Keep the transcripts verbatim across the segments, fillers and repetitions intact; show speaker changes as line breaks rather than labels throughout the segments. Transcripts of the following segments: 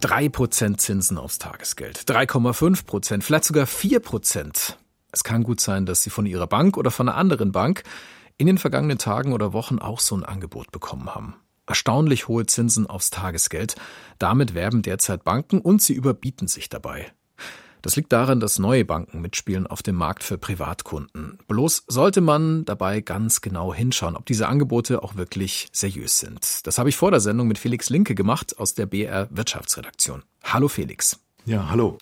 drei Prozent Zinsen aufs Tagesgeld, drei Komma fünf Prozent, vielleicht sogar vier Prozent. Es kann gut sein, dass Sie von Ihrer Bank oder von einer anderen Bank in den vergangenen Tagen oder Wochen auch so ein Angebot bekommen haben. Erstaunlich hohe Zinsen aufs Tagesgeld. Damit werben derzeit Banken und sie überbieten sich dabei. Das liegt daran, dass neue Banken mitspielen auf dem Markt für Privatkunden. Bloß sollte man dabei ganz genau hinschauen, ob diese Angebote auch wirklich seriös sind. Das habe ich vor der Sendung mit Felix Linke gemacht aus der B R Wirtschaftsredaktion. Hallo Felix.
Ja, hallo.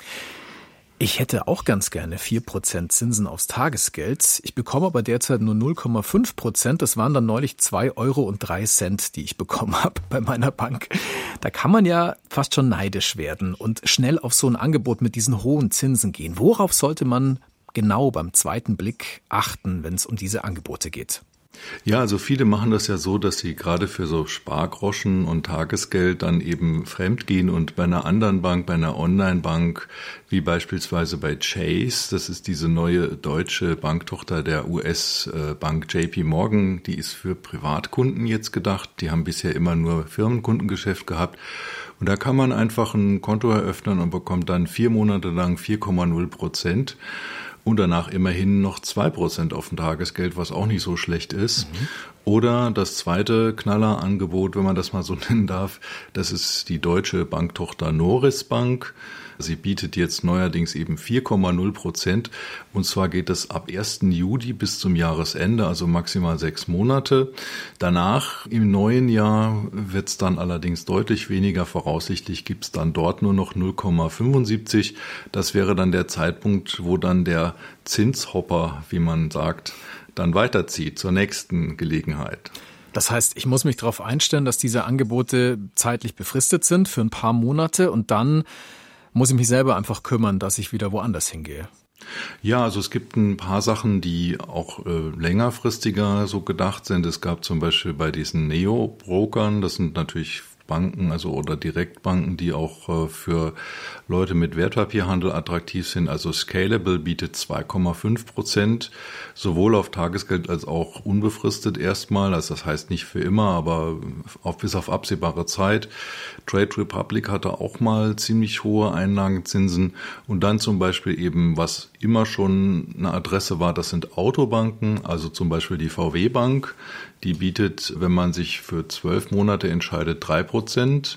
Ich hätte auch ganz gerne vier Prozent Zinsen aufs Tagesgeld. Ich bekomme aber derzeit nur null Komma fünf Prozent. Das waren dann neulich zwei Euro und drei Cent, die ich bekommen habe bei meiner Bank. Da kann man ja fast schon neidisch werden und schnell auf so ein Angebot mit diesen hohen Zinsen gehen. Worauf sollte man genau beim zweiten Blick achten, wenn es um diese Angebote geht?
Ja, also viele machen das ja so, dass sie gerade für so Spargroschen und Tagesgeld dann eben fremdgehen und bei einer anderen Bank, bei einer Online-Bank, wie beispielsweise bei Chase, das ist diese neue deutsche Banktochter der U S-Bank J P Morgan, die ist für Privatkunden jetzt gedacht, die haben bisher immer nur Firmenkundengeschäft gehabt. Und da kann man einfach ein Konto eröffnen und bekommt dann vier Monate lang vier Komma null Prozent. Und danach immerhin noch zwei Prozent auf dem Tagesgeld, was auch nicht so schlecht ist. Mhm. Oder das zweite Knallerangebot, wenn man das mal so nennen darf, das ist die deutsche Banktochter Noris Bank. Sie bietet jetzt neuerdings eben vier Komma null Prozent. Und zwar geht es ab ersten Juli bis zum Jahresende, also maximal sechs Monate. Danach im neuen Jahr wird es dann allerdings deutlich weniger. Voraussichtlich gibt es dann dort nur noch null Komma fünfundsiebzig. Das wäre dann der Zeitpunkt, wo dann der Zinshopper, wie man sagt, dann weiterzieht zur nächsten Gelegenheit.
Das heißt, ich muss mich darauf einstellen, dass diese Angebote zeitlich befristet sind für ein paar Monate und dann muss ich mich selber einfach kümmern, dass ich wieder woanders hingehe.
Ja, also es gibt ein paar Sachen, die auch äh, längerfristiger so gedacht sind. Es gab zum Beispiel bei diesen Neo-Brokern, das sind natürlich Banken, also oder Direktbanken, die auch äh, für Leute mit Wertpapierhandel attraktiv sind. Also Scalable bietet zwei Komma fünf Prozent, sowohl auf Tagesgeld als auch unbefristet erstmal. Also das heißt nicht für immer, aber auf, bis auf absehbare Zeit. Trade Republic hatte auch mal ziemlich hohe Einlagenzinsen. Und dann zum Beispiel eben, was immer schon eine Adresse war, das sind Autobanken, also zum Beispiel die V W Bank. Die bietet, wenn man sich für zwölf Monate entscheidet, drei Prozent.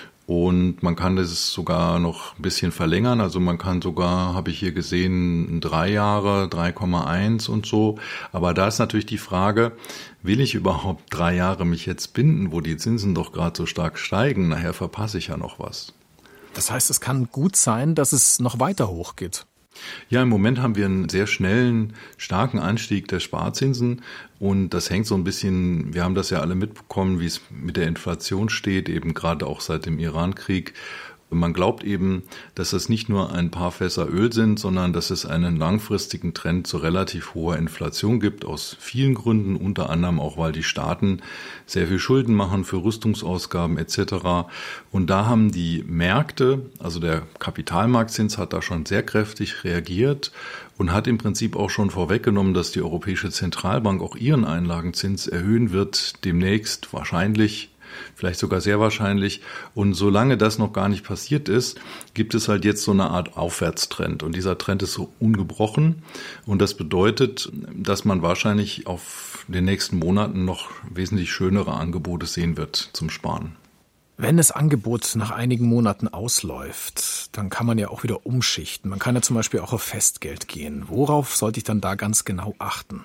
Und man kann das sogar noch ein bisschen verlängern. Also man kann sogar, habe ich hier gesehen, drei Jahre, drei Komma eins und so. Aber da ist natürlich die Frage, will ich überhaupt drei Jahre mich jetzt binden, wo die Zinsen doch gerade so stark steigen? Nachher verpasse ich ja noch was.
Das heißt, es kann gut sein, dass es noch weiter hochgeht.
Ja, im Moment haben wir einen sehr schnellen, starken Anstieg der Sparzinsen und das hängt so ein bisschen, wir haben das ja alle mitbekommen, wie es mit der Inflation steht, eben gerade auch seit dem Iran-Krieg. Man glaubt eben, dass es nicht nur ein paar Fässer Öl sind, sondern dass es einen langfristigen Trend zu relativ hoher Inflation gibt, aus vielen Gründen, unter anderem auch, weil die Staaten sehr viel Schulden machen für Rüstungsausgaben et cetera. Und da haben die Märkte, also der Kapitalmarktzins hat da schon sehr kräftig reagiert und hat im Prinzip auch schon vorweggenommen, dass die Europäische Zentralbank auch ihren Einlagenzins erhöhen wird, demnächst wahrscheinlich, vielleicht sogar sehr wahrscheinlich. Und solange das noch gar nicht passiert ist, gibt es halt jetzt so eine Art Aufwärtstrend. Und dieser Trend ist so ungebrochen. Und das bedeutet, dass man wahrscheinlich auf den nächsten Monaten noch wesentlich schönere Angebote sehen wird zum Sparen.
Wenn das Angebot nach einigen Monaten ausläuft, dann kann man ja auch wieder umschichten. Man kann ja zum Beispiel auch auf Festgeld gehen. Worauf sollte ich dann da ganz genau achten?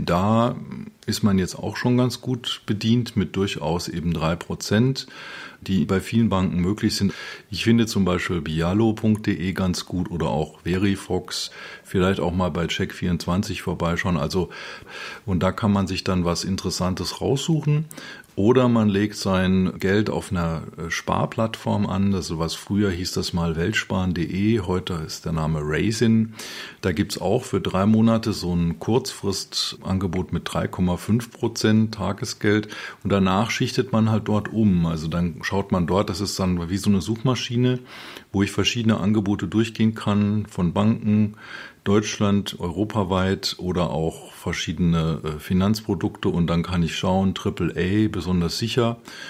Da ist man jetzt auch schon ganz gut bedient mit durchaus eben drei Prozent, die bei vielen Banken möglich sind. Ich finde zum Beispiel bialo punkt de ganz gut oder auch Verifox, vielleicht auch mal bei Check vierundzwanzig vorbeischauen. Also, und da kann man sich dann was Interessantes raussuchen. Oder man legt sein Geld auf einer Sparplattform an, das was früher hieß das mal weltsparen punkt de, heute ist der Name Raisin. Da gibt's auch für drei Monate so ein Kurzfristangebot mit drei Komma fünf Prozent Tagesgeld und danach schichtet man halt dort um. Also dann schaut man dort, das ist dann wie so eine Suchmaschine, wo ich verschiedene Angebote durchgehen kann von Banken, Deutschland, europaweit oder auch verschiedene Finanzprodukte und dann kann ich schauen, Triple A, besonders sicher.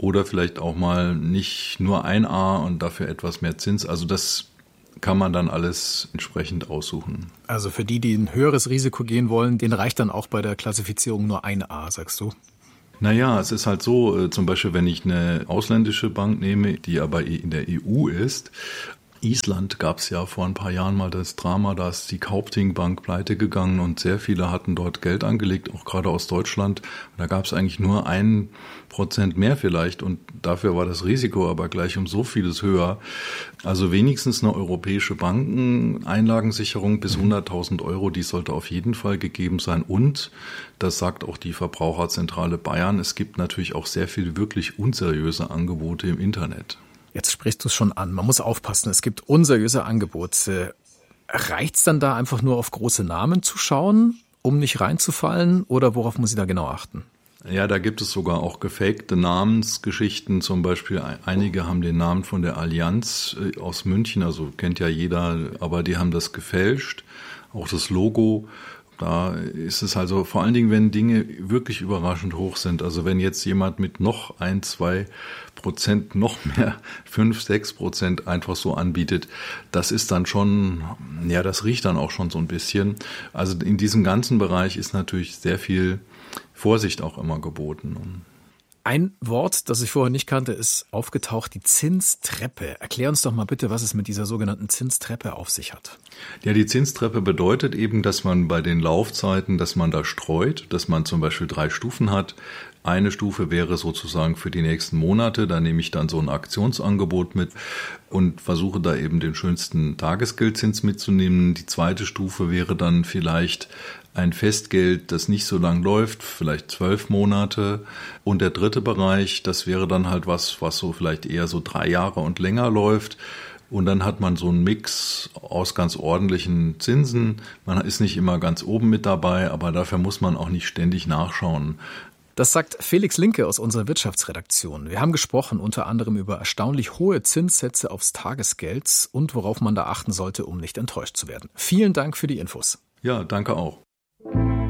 oder vielleicht auch mal nicht nur ein A und dafür etwas mehr Zins. Also das kann man dann alles entsprechend aussuchen.
Also für die, die ein höheres Risiko gehen wollen, denen reicht dann auch bei der Klassifizierung nur ein A, sagst du?
Naja, es ist halt so, zum Beispiel, wenn ich eine ausländische Bank nehme, die aber in der E U ist. Island gab es ja vor ein paar Jahren mal das Drama, da ist die Kaupthing Bank pleite gegangen und sehr viele hatten dort Geld angelegt, auch gerade aus Deutschland. Und da gab es eigentlich nur ein Prozent mehr vielleicht und dafür war das Risiko aber gleich um so vieles höher. Also wenigstens eine europäische Bankeneinlagensicherung bis hunderttausend Euro, die sollte auf jeden Fall gegeben sein. Und, das sagt auch die Verbraucherzentrale Bayern, es gibt natürlich auch sehr viele wirklich unseriöse Angebote im Internet.
Jetzt sprichst du es schon an. Man muss aufpassen, es gibt unseriöse Angebote. Reicht's dann da einfach nur auf große Namen zu schauen, um nicht reinzufallen? Oder worauf muss ich da genau achten?
Ja, da gibt es sogar auch gefakte Namensgeschichten. Zum Beispiel einige haben den Namen von der Allianz aus München, also kennt ja jeder, aber die haben das gefälscht. Auch das Logo. Da ist es also vor allen Dingen, wenn Dinge wirklich überraschend hoch sind. Also wenn jetzt jemand mit noch ein, zwei Prozent, noch mehr, fünf, sechs Prozent einfach so anbietet, das ist dann schon, ja, das riecht dann auch schon so ein bisschen. Also in diesem ganzen Bereich ist natürlich sehr viel Vorsicht auch immer geboten.
Ein Wort, das ich vorher nicht kannte, ist aufgetaucht, die Zinstreppe. Erklär uns doch mal bitte, was es mit dieser sogenannten Zinstreppe auf sich hat.
Ja, die Zinstreppe bedeutet eben, dass man bei den Laufzeiten, dass man da streut, dass man zum Beispiel drei Stufen hat. Eine Stufe wäre sozusagen für die nächsten Monate, da nehme ich dann so ein Aktionsangebot mit und versuche da eben den schönsten Tagesgeldzins mitzunehmen. Die zweite Stufe wäre dann vielleicht ein Festgeld, das nicht so lang läuft, vielleicht zwölf Monate. Und der dritte Bereich, das wäre dann halt was, was so vielleicht eher so drei Jahre und länger läuft. Und dann hat man so einen Mix aus ganz ordentlichen Zinsen. Man ist nicht immer ganz oben mit dabei, aber dafür muss man auch nicht ständig nachschauen.
Das sagt Felix Linke aus unserer Wirtschaftsredaktion. Wir haben gesprochen unter anderem über erstaunlich hohe Zinssätze aufs Tagesgeld und worauf man da achten sollte, um nicht enttäuscht zu werden. Vielen Dank für die Infos.
Ja, danke auch.